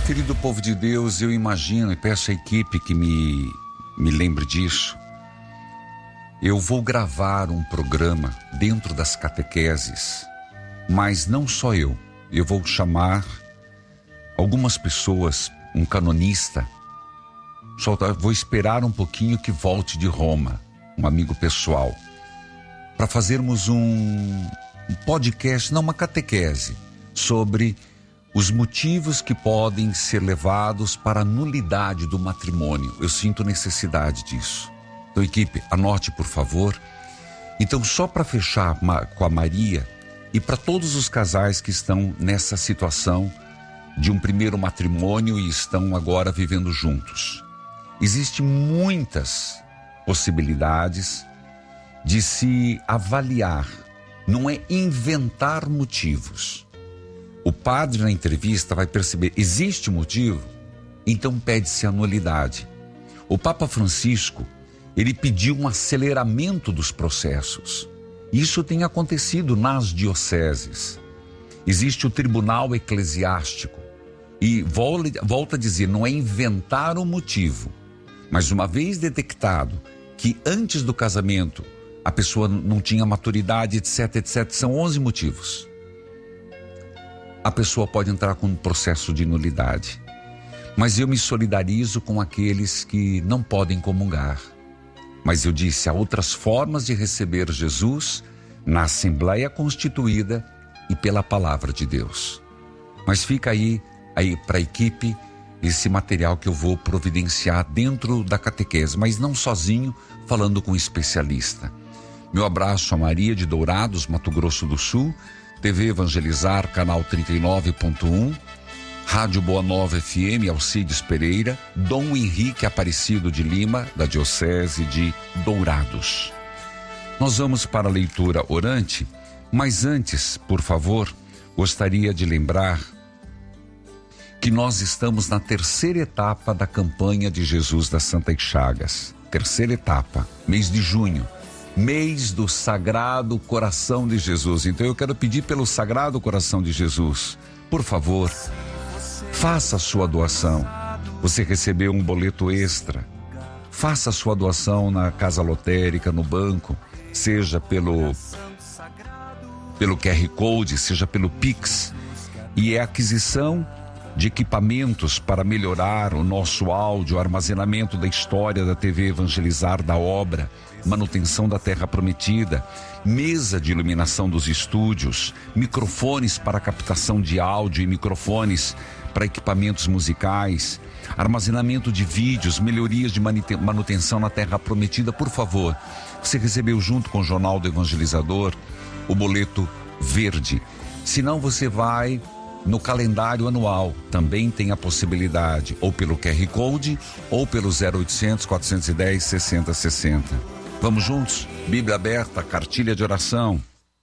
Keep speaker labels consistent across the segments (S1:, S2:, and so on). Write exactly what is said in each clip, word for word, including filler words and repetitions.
S1: Querido povo de Deus, eu imagino e peço à equipe que me, me lembre disso. Eu vou gravar um programa dentro das catequeses, mas não só eu. Eu vou chamar algumas pessoas, um canonista. Só vou esperar um pouquinho que volte de Roma, um amigo pessoal, para fazermos um, um podcast, não uma catequese, sobre os motivos que podem ser levados para a nulidade do matrimônio. Eu sinto necessidade disso. Então, equipe, anote, por favor. Então, só para fechar com a Maria e para todos os casais que estão nessa situação de um primeiro matrimônio e estão agora vivendo juntos. Existem muitas possibilidades de se avaliar, não é inventar motivos. O padre na entrevista vai perceber, existe motivo? Então pede-se a nulidade. O Papa Francisco, ele pediu um aceleramento dos processos. Isso tem acontecido nas dioceses. Existe o tribunal eclesiástico. E volta a dizer, não é inventar um motivo. Mas uma vez detectado que antes do casamento a pessoa não tinha maturidade, etc, etc, são onze motivos. A pessoa pode entrar com um processo de nulidade. Mas eu me solidarizo com aqueles que não podem comungar. Mas eu disse, há outras formas de receber Jesus na Assembleia Constituída e pela Palavra de Deus. Mas fica aí, aí para a equipe esse material que eu vou providenciar dentro da catequese, mas não sozinho, falando com um especialista. Meu abraço a Maria de Dourados, Mato Grosso do Sul, T V Evangelizar, canal trinta e nove ponto um, Rádio Boa Nova F M, Alcides Pereira, Dom Henrique Aparecido de Lima, da Diocese de Dourados. Nós vamos para a leitura orante, mas antes, por favor, gostaria de lembrar que nós estamos na terceira etapa da campanha de Jesus das Santas Chagas. Terceira etapa, mês de junho. Mês do Sagrado Coração de Jesus. Então eu quero pedir pelo Sagrado Coração de Jesus, por favor, faça a sua doação. Você recebeu um boleto extra, faça a sua doação na casa lotérica, no banco, seja pelo, pelo Q R Code, seja pelo Pix. E é aquisição de equipamentos para melhorar o nosso áudio, armazenamento da história da T V Evangelizar, da obra, manutenção da Terra Prometida, mesa de iluminação dos estúdios, microfones para captação de áudio e microfones para equipamentos musicais, armazenamento de vídeos, melhorias de manutenção na Terra Prometida. Por favor, você recebeu junto com o Jornal do Evangelizador o boleto verde. Se não, você vai no calendário anual, também tem a possibilidade, ou pelo Q R Code, ou pelo zero oitocentos, quatrocentos e dez, sessenta sessenta. Vamos juntos? Bíblia aberta, cartilha de oração.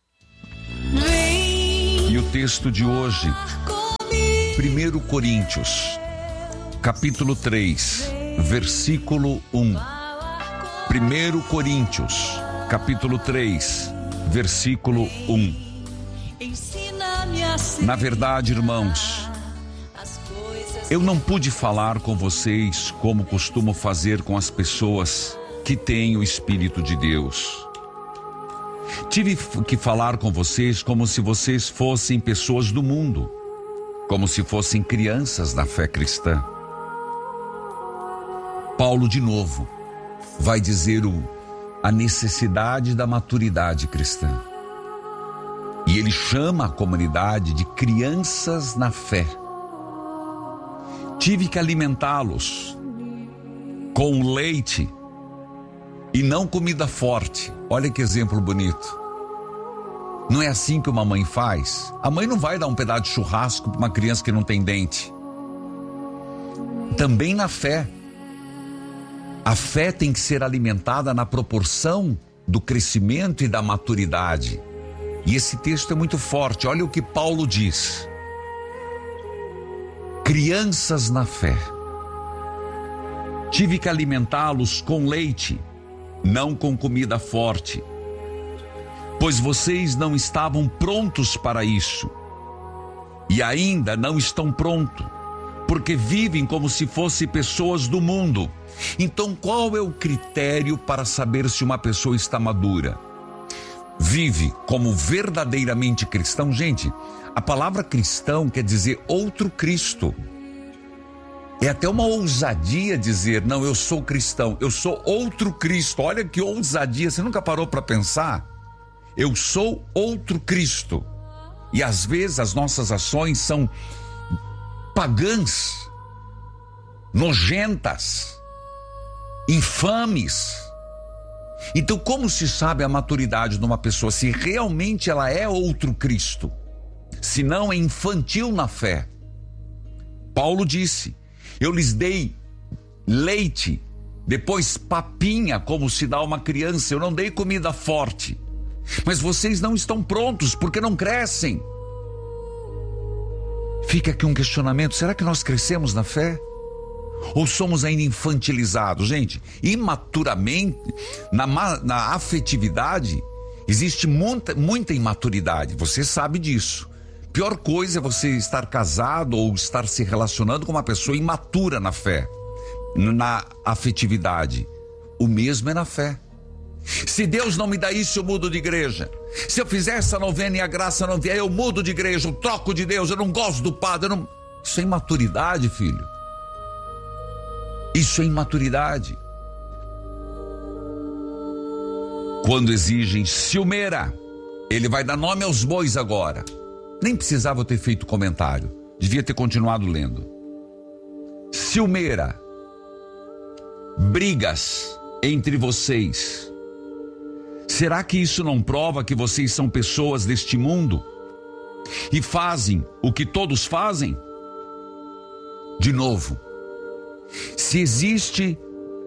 S1: E o texto de hoje, primeiro Coríntios, capítulo três, versículo um. primeiro Coríntios, capítulo três, versículo um. Na verdade, irmãos, eu não pude falar com vocês como costumo fazer com as pessoas que têm o Espírito de Deus. Tive que falar com vocês como se vocês fossem pessoas do mundo, como se fossem crianças na fé cristã. Paulo, de novo, vai dizer o, a necessidade da maturidade cristã. E ele chama a comunidade de crianças na fé. Tive que alimentá-los com leite e não comida forte. Olha que exemplo bonito. Não é assim que uma mãe faz? A mãe não vai dar um pedaço de churrasco para uma criança que não tem dente. Também na fé. A fé tem que ser alimentada na proporção do crescimento e da maturidade. E esse texto é muito forte. Olha o que Paulo diz. Crianças na fé. Tive que alimentá-los com leite, não com comida forte, pois vocês não estavam prontos para isso. E ainda não estão prontos, porque vivem como se fossem pessoas do mundo. Então, qual é o critério para saber se uma pessoa está madura? Vive como verdadeiramente cristão? Gente, a palavra cristão quer dizer outro Cristo. É até uma ousadia dizer, não, eu sou cristão, eu sou outro Cristo. Olha que ousadia, você nunca parou para pensar? Eu sou outro Cristo. E às vezes as nossas ações são pagãs, nojentas, infames. Então, como se sabe a maturidade de uma pessoa? Se realmente ela é outro Cristo, se não é infantil na fé. Paulo disse, eu lhes dei leite, depois papinha, como se dá a uma criança, eu não dei comida forte. Mas vocês não estão prontos, porque não crescem. Fica aqui um questionamento, será que nós crescemos na fé? Ou somos ainda infantilizados? Gente, imaturamente, na, na afetividade, existe muita, muita imaturidade, você sabe disso. Pior coisa é você estar casado ou estar se relacionando com uma pessoa imatura na fé, na afetividade. O mesmo é na fé. Se Deus não me dá isso, eu mudo de igreja. Se eu fizer essa novena e a graça não vier, eu mudo de igreja, eu troco de Deus, eu não gosto do padre. Eu não... Isso é imaturidade, filho. Isso é imaturidade. Quando exigem ciumeira, ele vai dar nome aos bois agora. Nem precisava ter feito comentário, devia ter continuado lendo. Ciumeira, brigas entre vocês. Será que isso não prova que vocês são pessoas deste mundo e fazem o que todos fazem? De novo, se existe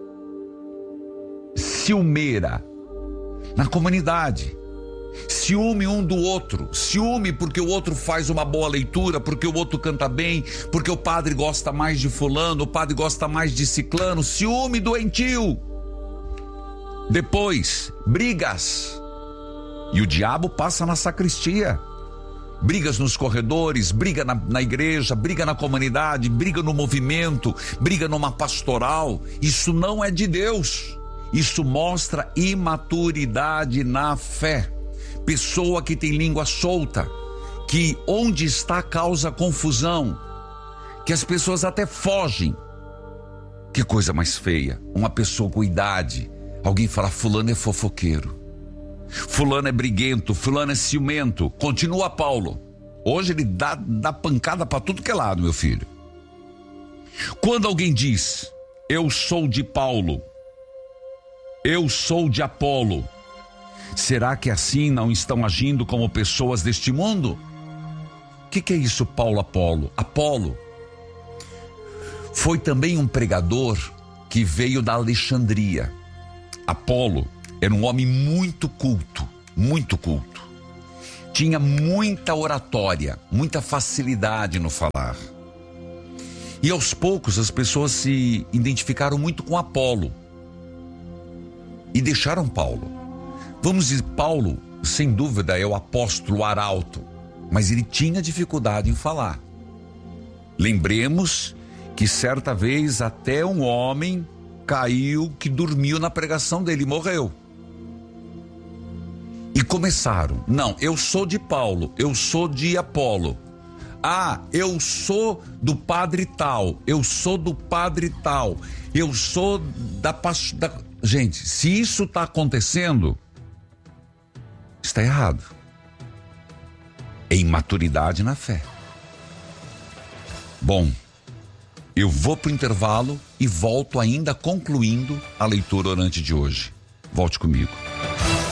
S1: ciumeira na comunidade, ciúme um do outro, ciúme porque o outro faz uma boa leitura, porque o outro canta bem, porque o padre gosta mais de fulano, o padre gosta mais de ciclano, ciúme doentio. Depois, brigas, e o diabo passa na sacristia. Brigas nos corredores, briga na, na igreja, briga na comunidade, briga no movimento, briga numa pastoral. Isso não é de Deus. Isso mostra imaturidade na fé. Pessoa que tem língua solta, que onde está causa confusão, que as pessoas até fogem. Que coisa mais feia, uma pessoa com idade, alguém fala, fulano é fofoqueiro, fulano é briguento, fulano é ciumento. Continua Paulo. Hoje ele dá, dá pancada para tudo que é lado, meu filho. Quando alguém diz, eu sou de Paulo, eu sou de Apolo, será que assim não estão agindo como pessoas deste mundo? O que, que é isso, Paulo Apolo? Apolo foi também um pregador que veio da Alexandria. Apolo era um homem muito culto, muito culto. Tinha muita oratória, muita facilidade no falar. E aos poucos as pessoas se identificaram muito com Apolo e deixaram Paulo. Vamos dizer, Paulo, sem dúvida, é o apóstolo arauto, mas ele tinha dificuldade em falar. Lembremos que certa vez até um homem caiu que dormiu na pregação dele e morreu. E começaram, não, eu sou de Paulo, eu sou de Apolo. Ah, eu sou do padre tal, eu sou do padre tal, eu sou da... da... Gente, se isso está acontecendo, está errado. É imaturidade na fé. Bom, eu vou para o intervalo e volto ainda concluindo a leitura orante de hoje. Volte comigo.